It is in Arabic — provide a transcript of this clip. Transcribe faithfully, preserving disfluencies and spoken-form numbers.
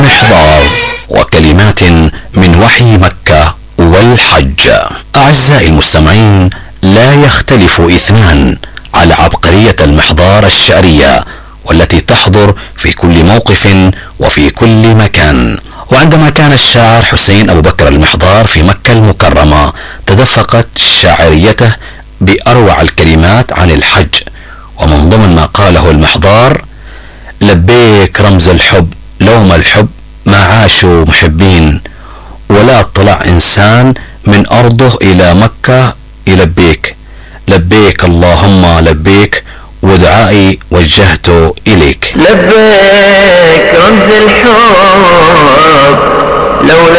المحضار وكلمات من وحي مكة والحج. أعزائي المستمعين، لا يختلف اثنان على عبقرية المحضار الشعرية والتي تحضر في كل موقف وفي كل مكان. وعندما كان الشاعر حسين أبو بكر المحضار في مكة المكرمة تدفقت شاعريته بأروع الكلمات عن الحج، ومن ضمن ما قاله المحضار: لبيك رمز الحب لوم الحب ما عاشوا محبين، ولا طلع إنسان من أرضه إلى مكة يلبيك، لبيك اللهم لبيك ودعائي وجهته إليك. لبيك رمز الحب لولا